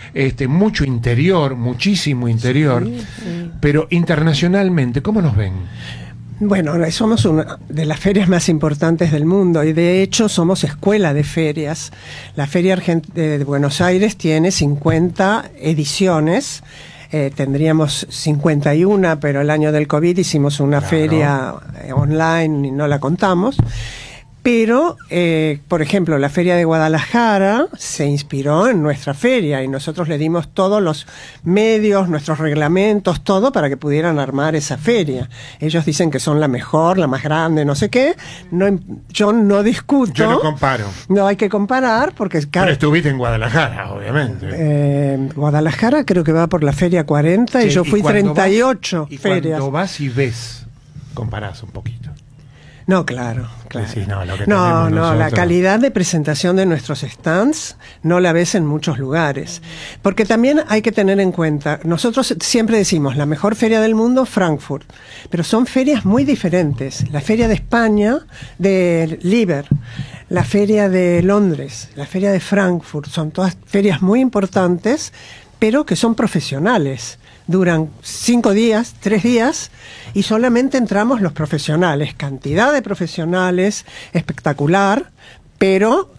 mucho interior, muchísimo interior, Sí, sí. pero internacionalmente, ¿cómo nos ven? Bueno, somos una de las ferias más importantes del mundo y de hecho somos escuela de ferias. La Feria de Buenos Aires tiene 50 ediciones. Tendríamos 51, pero el año del COVID hicimos una feria online y no la contamos. Pero, por ejemplo, la Feria de Guadalajara se inspiró en nuestra feria y nosotros le dimos todos los medios, nuestros reglamentos, todo para que pudieran armar esa feria. Ellos dicen que son la mejor, la más grande, no sé qué. No, yo no discuto. Yo no comparo. No hay que comparar porque... Pero estuviste en Guadalajara, obviamente. Guadalajara creo que va por la Feria 40 y yo fui 38 ferias. Cuando vas y ves, comparás un poquito. No, claro. Decís, no, lo que no, tenemos nosotros... la calidad de presentación de nuestros stands no la ves en muchos lugares. Porque también hay que tener en cuenta, nosotros siempre decimos, la mejor feria del mundo, Frankfurt, pero son ferias muy diferentes. La feria de España, de Liber, la feria de Londres, la feria de Frankfurt, son todas ferias muy importantes, pero que son profesionales. Duran 5 días, 3 días, y solamente entramos los profesionales. Cantidad de profesionales, espectacular, pero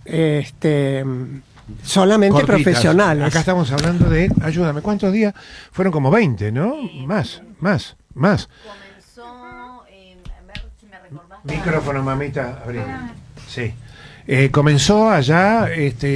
solamente cortitas. Profesionales. Acá estamos hablando de, ayúdame, ¿cuántos días? Fueron como 20, ¿no? Más. Comenzó, a ver si me recordás. Micrófono, mamita, abrí. Sí. Comenzó allá,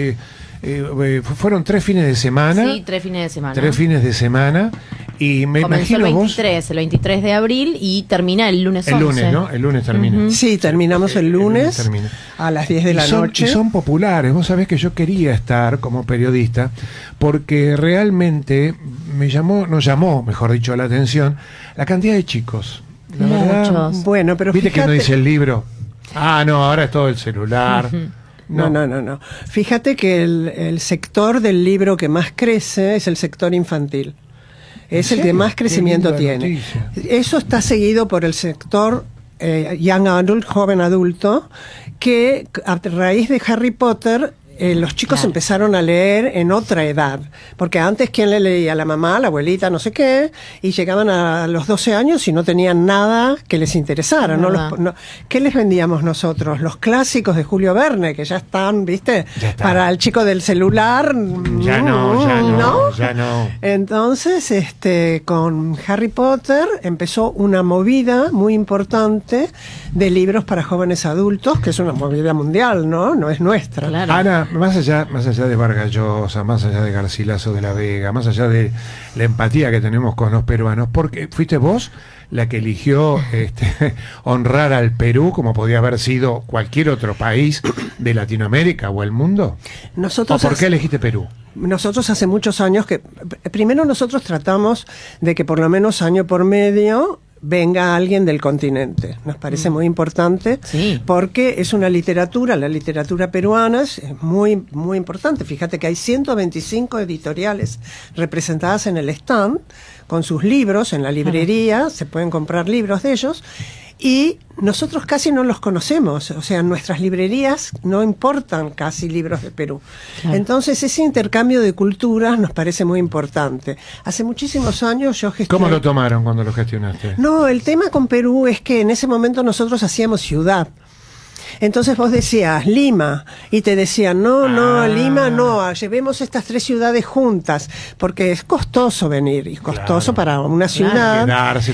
fueron 3 fines de semana. Sí, 3 fines de semana. 3 fines de semana. Y me comenzó imagino el 23 de abril y termina el lunes 11. El lunes, ¿no? El lunes termina. Sí, terminamos el lunes termina. a las 10 de la noche. Y son populares. Vos sabés que yo quería estar como periodista porque realmente nos llamó, mejor dicho, la atención la cantidad de chicos. La verdad, bueno, pero ¿viste fíjate, que no dice el libro? Ah, no, ahora es todo el celular. No. Fíjate que el sector del libro que más crece es el sector infantil. Es el que más crecimiento tiene. Eso está seguido por el sector young adult, joven adulto, que a raíz de Harry Potter los chicos empezaron a leer en otra edad, porque antes ¿quién le leía? La mamá, la abuelita, no sé qué, y llegaban a los 12 años y no tenían nada que les interesara. ¿Qué les vendíamos nosotros? Los clásicos de Julio Verne, que ya están, ¿viste? Para el chico del celular. Ya no. Entonces, con Harry Potter empezó una movida muy importante de libros para jóvenes adultos, que es una movida mundial, ¿no? No es nuestra. Claro. Ana, más allá de Vargas Llosa, más allá de Garcilaso de la Vega, más allá de la empatía que tenemos con los peruanos, porque fuiste vos la que eligió honrar al Perú como podía haber sido cualquier otro país de Latinoamérica o el mundo. ¿O por qué elegiste Perú? Nosotros hace muchos años primero nosotros tratamos de que por lo menos año por medio venga alguien del continente. Nos parece muy importante, porque es una literatura, la literatura peruana es muy, muy importante. Fíjate que hay 125 editoriales representadas en el stand, con sus libros en la librería, se pueden comprar libros de ellos, y nosotros casi no los conocemos, o sea, en nuestras librerías no importan casi libros de Perú. Claro. Entonces ese intercambio de culturas nos parece muy importante. Hace muchísimos años yo gestioné... ¿Cómo lo tomaron cuando lo gestionaste? No, el tema con Perú es que en ese momento nosotros hacíamos ciudad. Entonces vos decías Lima y te decían no, Lima no, llevemos estas 3 ciudades juntas, porque es costoso venir y costoso para una ciudad.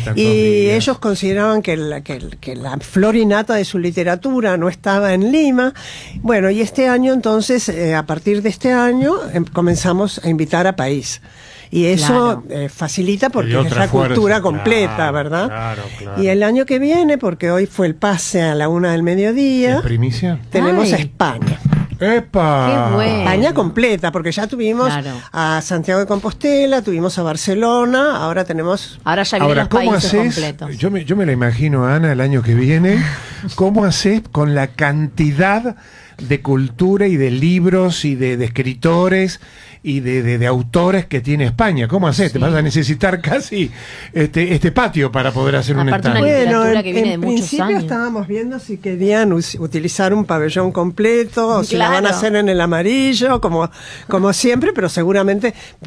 Y ellos consideraban que la flor y nata de su literatura no estaba en Lima. Bueno, y este año entonces, a partir de este año, comenzamos a invitar a país. Y eso facilita porque es la cultura completa, ¿verdad? Claro. Y el año que viene, porque hoy fue el pase a la 1 del mediodía, ¿en primicia? Tenemos a España. ¡Epa! ¡Qué bueno! España completa, porque ya tuvimos a Santiago de Compostela, tuvimos a Barcelona, ahora tenemos... Ahora ya vienen los países completos. Yo me la imagino, Ana, el año que viene, ¿cómo haces con la cantidad de cultura y de libros y de escritores y de autores que tiene España? ¿Cómo haces? Te vas a necesitar casi este patio para poder hacer un stand. Bueno, en principio estábamos viendo si querían utilizar un pabellón completo o si la van a hacer en el amarillo, como siempre, pero seguramente